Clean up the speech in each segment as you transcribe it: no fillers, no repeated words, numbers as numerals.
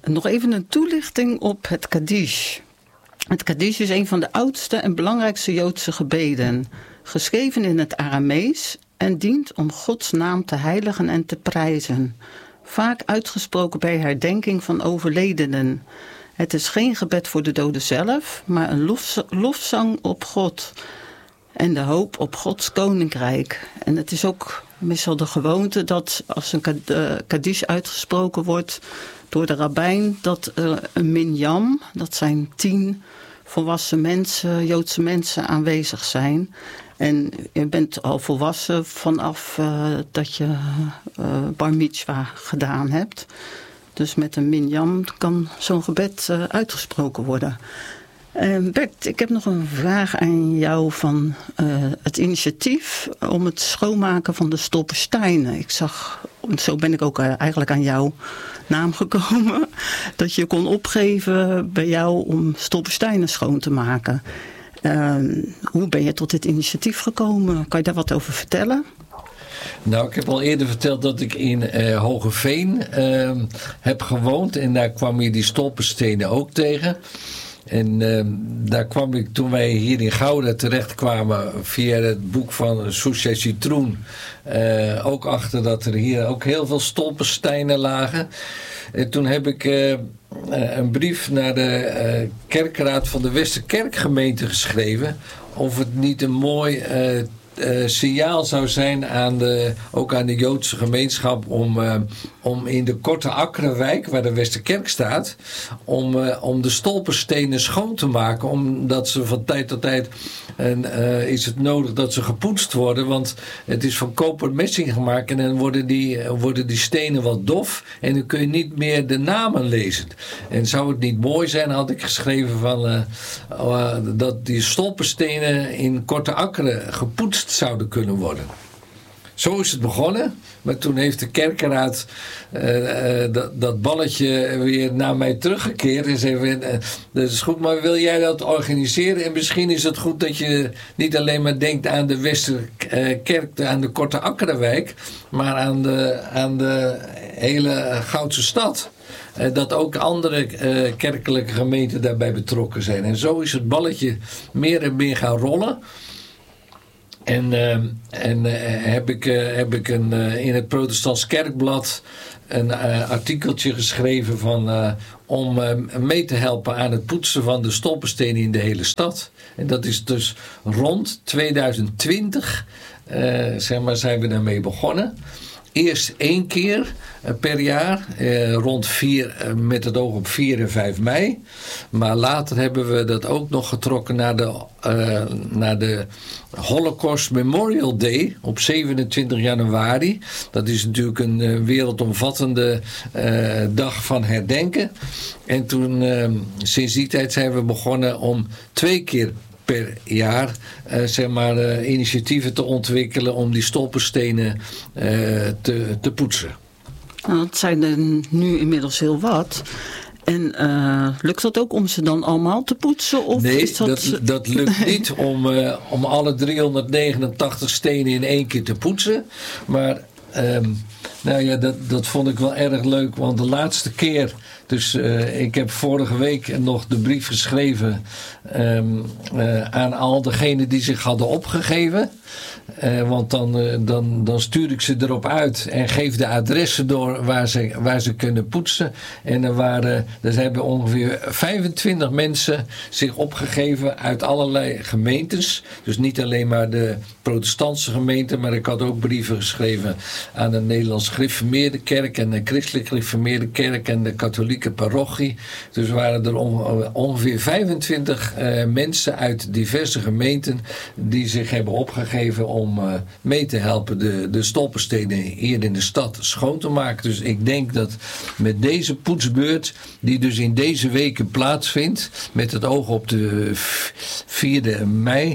Nog even een toelichting op het Kaddish. Het Kaddish is een van de oudste en belangrijkste Joodse gebeden. Geschreven in het Aramees en dient om Gods naam te heiligen en te prijzen. Vaak uitgesproken bij herdenking van overledenen. Het is geen gebed voor de doden zelf, maar een lofzang op God. En de hoop op Gods koninkrijk. En het is ook meestal de gewoonte dat als een Kaddish uitgesproken wordt door de rabbijn, dat een minyan, dat zijn 10 volwassen mensen, Joodse mensen aanwezig zijn. En je bent al volwassen vanaf dat je bar mitzwa gedaan hebt. Dus met een minyan kan zo'n gebed uitgesproken worden. Bert, ik heb nog een vraag aan jou van het initiatief om het schoonmaken van de stolpersteinen. Ik zag, zo ben ik ook eigenlijk aan jouw naam gekomen, dat je kon opgeven bij jou om stolpersteinen schoon te maken. Hoe ben je tot dit initiatief gekomen? Kan je daar wat over vertellen? Nou, ik heb al eerder verteld dat ik in Hogeveen heb gewoond. En daar kwam je die stolperstenen ook tegen. En daar kwam ik, toen wij hier in Gouda terechtkwamen via het boek van Souchet Citroen, ook achter dat er hier ook heel veel stolpersteinen lagen. En toen heb ik een brief naar de kerkraad van de Westerkerkgemeente geschreven of het niet een mooi signaal zou zijn ook aan de Joodse gemeenschap om in de Korte Akkerenwijk, waar de Westerkerk staat, om de stolperstenen schoon te maken, omdat ze van tijd tot tijd is het nodig dat ze gepoetst worden, want het is van kopermessing gemaakt en dan worden die stenen wat dof en dan kun je niet meer de namen lezen. En zou het niet mooi zijn, had ik geschreven dat die stolperstenen in Korte Akkeren gepoetst zouden kunnen worden. Zo is het begonnen, maar toen heeft de kerkenraad dat balletje weer naar mij teruggekeerd en zei, dat is goed, maar wil jij dat organiseren? En misschien is het goed dat je niet alleen maar denkt aan de Westerkerk, aan de Korte Akkerenwijk, maar aan de hele Goudse stad. Dat ook andere kerkelijke gemeenten daarbij betrokken zijn. En zo is het balletje meer en meer gaan rollen. En heb ik in het Protestants Kerkblad een artikeltje geschreven om mee te helpen aan het poetsen van de stolperstenen in de hele stad. En dat is dus rond 2020 zijn we daarmee begonnen. Eerst 1 keer per jaar, rond 4, met het oog op 4 en 5 mei. Maar later hebben we dat ook nog getrokken naar de Holocaust Memorial Day op 27 januari. Dat is natuurlijk een wereldomvattende dag van herdenken. En toen, sinds die tijd zijn we begonnen om 2 keer per jaar initiatieven te ontwikkelen om die stolperstenen te poetsen. Nou, dat zijn er nu inmiddels heel wat. En lukt dat ook om ze dan allemaal te poetsen? Of nee, is dat lukt niet om alle 389 stenen in 1 keer te poetsen. Maar dat vond ik wel erg leuk, want de laatste keer, dus ik heb vorige week nog de brief geschreven aan al degenen die zich hadden opgegeven. Want dan stuur ik ze erop uit en geef de adressen door waar ze kunnen poetsen. En er hebben ongeveer 25 mensen zich opgegeven uit allerlei gemeentes. Dus niet alleen maar de protestantse gemeente, maar ik had ook brieven geschreven aan de Nederlands Gereformeerde Kerk en de Christelijk Gereformeerde Kerk en de katholieke parochie. Dus waren er ongeveer 25 mensen uit diverse gemeenten die zich hebben opgegeven om mee te helpen de stolperstenen hier in de stad schoon te maken. Dus ik denk dat met deze poetsbeurt, die dus in deze weken plaatsvindt, met het oog op de 4e mei,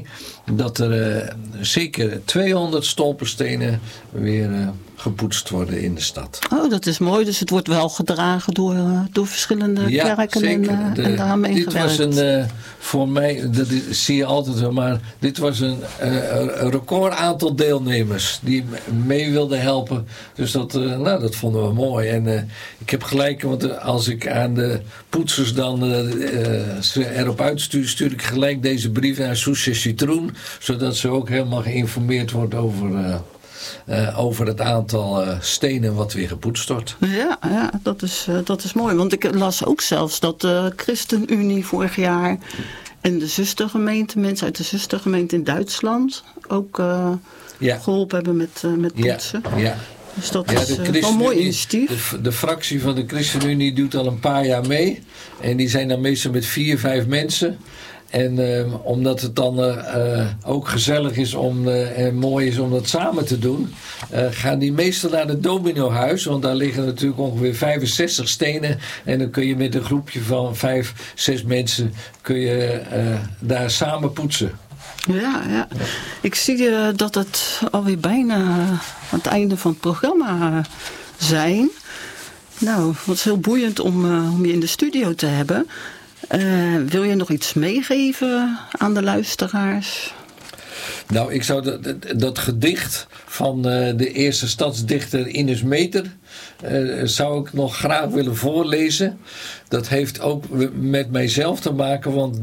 dat er zeker 200 stolperstenen weer gepoetst worden in de stad. Oh, dat is mooi. Dus het wordt wel gedragen door verschillende kerken en daarmee dit gewerkt. Was voor mij, zie je altijd wel, maar dit was een record aantal deelnemers die mee wilden helpen. Dus dat vonden we mooi. En ik heb gelijk, want als ik aan de poetsers dan ze erop uitstuur, stuur ik gelijk deze brief naar Sousse Citroen, zodat ze ook helemaal geïnformeerd wordt over het aantal stenen wat weer gepoetst wordt. Ja, dat is mooi. Want ik las ook zelfs dat de ChristenUnie vorig jaar en de zustergemeente, mensen uit de zustergemeente in Duitsland ook geholpen hebben met poetsen. Ja. Dus dat is wel een mooi initiatief. De fractie van de ChristenUnie doet al een paar jaar mee. En die zijn dan meestal met 4-5 mensen. En omdat het dan ook gezellig is en mooi is om dat samen te doen, gaan die meestal naar het dominohuis. Want daar liggen natuurlijk ongeveer 65 stenen. En dan kun je met een groepje van 5-6 mensen daar samen poetsen. Ja. Ik zie dat het alweer bijna aan het einde van het programma zijn. Nou, het is heel boeiend om je in de studio te hebben. Wil je nog iets meegeven aan de luisteraars? Nou, ik zou dat gedicht van de eerste stadsdichter Ines Meter zou ik nog graag willen voorlezen. Dat heeft ook met mijzelf te maken, want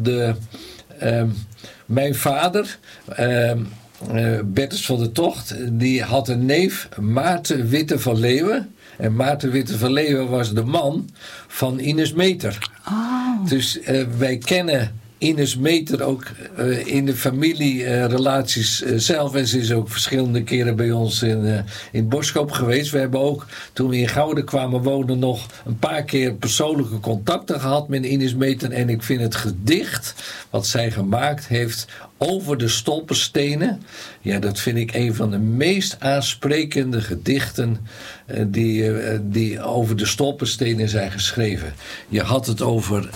mijn vader, Bertus van der Tocht, die had een neef, Maarten Witte van Leeuwen. En Maarten Witte van Leeuwen was de man van Ines Meter. Oh. Dus wij kennen Ines Meter ook in de familierelaties zelf. En ze is ook verschillende keren bij ons in Boskoop geweest. We hebben ook, toen we in Gouden kwamen wonen, nog een paar keer persoonlijke contacten gehad met Ines Meter. En ik vind het gedicht wat zij gemaakt heeft over de stolperstenen, ja, dat vind ik een van de meest aansprekende gedichten die over de stolperstenen zijn geschreven. Je had het over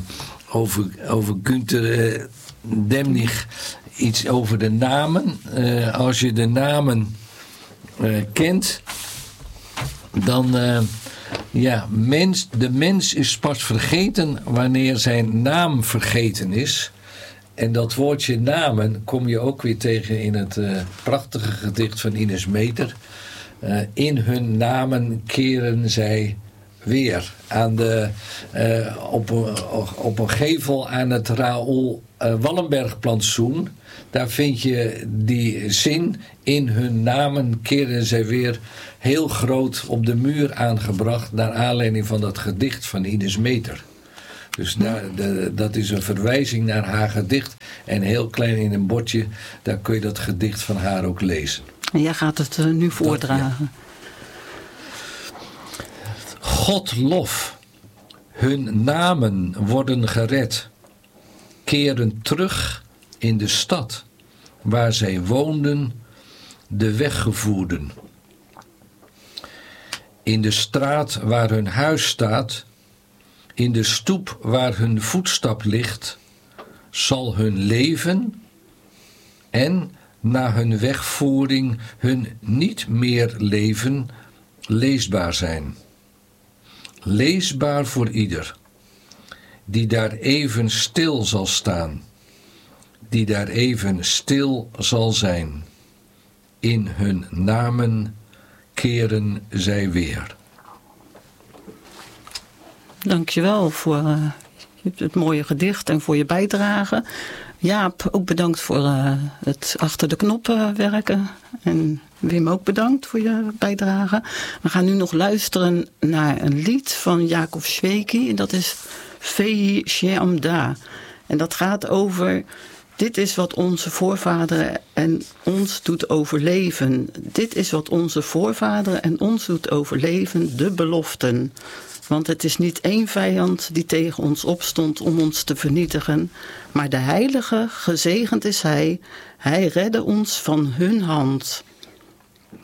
Günther Demnig, iets over de namen. Als je de namen kent, dan de mens is pas vergeten wanneer zijn naam vergeten is. En dat woordje namen kom je ook weer tegen in het prachtige gedicht van Ines Meter. In hun namen keren zij weer. Op een gevel aan het Raoul Wallenberg-plantsoen. Daar vind je die zin, in hun namen keren zij weer, heel groot op de muur aangebracht naar aanleiding van dat gedicht van Ines Meter. Dus dat is een verwijzing naar haar gedicht. En heel klein in een bordje, daar kun je dat gedicht van haar ook lezen. En jij gaat het nu voordragen. God lof, hun namen worden gered, keren terug in de stad waar zij woonden, de weggevoerden. In de straat waar hun huis staat, in de stoep waar hun voetstap ligt, zal hun leven en na hun wegvoering hun niet meer leven leesbaar zijn. Leesbaar voor ieder, die daar even stil zal staan, die daar even stil zal zijn. In hun namen keren zij weer. Dankjewel voor het mooie gedicht en voor je bijdrage. Jaap, ook bedankt voor het achter de knoppen werken. En Wim ook bedankt voor je bijdrage. We gaan nu nog luisteren naar een lied van Jacob Schweki. En dat is Vehi Sheamda. En dat gaat over: dit is wat onze voorvaderen en ons doet overleven. Dit is wat onze voorvaderen en ons doet overleven, de beloften. Want het is niet één vijand die tegen ons opstond om ons te vernietigen, maar de Heilige, gezegend is Hij. Hij redde ons van hun hand.